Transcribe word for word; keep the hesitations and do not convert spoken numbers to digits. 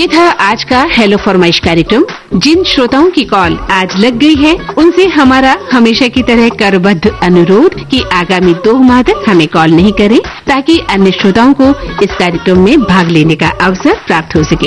ये था आज का हेलो फरमाइश कार्यक्रम। जिन श्रोताओं की कॉल आज लग गई है उनसे हमारा हमेशा की तरह करबद्ध अनुरोध कि आगामी दो माह तक हमें कॉल नहीं करें ताकि अन्य श्रोताओं को इस कार्यक्रम में भाग लेने का अवसर प्राप्त हो सके।